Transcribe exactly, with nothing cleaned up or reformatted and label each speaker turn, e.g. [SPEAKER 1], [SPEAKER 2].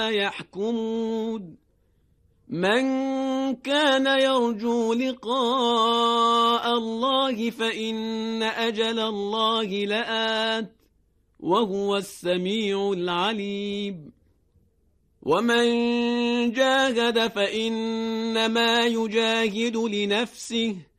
[SPEAKER 1] يحكمون من كان يرجو لقاء الله فإن أجل الله لآت وهو السميع العليم ومن جاهد فإنما يجاهد لنفسه